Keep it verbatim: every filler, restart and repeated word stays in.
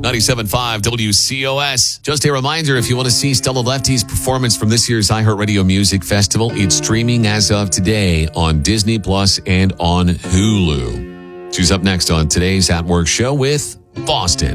ninety-seven point five W C O S. Just a reminder, if you want to see Stella Lefty's performance from this year's iHeartRadio Music Festival, it's streaming as of today on Disney Plus and on Hulu. She's up next on today's At Work show with Boston.